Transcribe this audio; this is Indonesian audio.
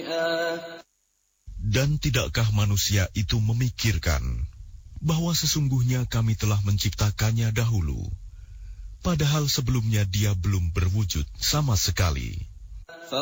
Dan tidakkah manusia itu memikirkan bahwa sesungguhnya kami telah menciptakannya dahulu, padahal sebelumnya dia belum berwujud sama sekali.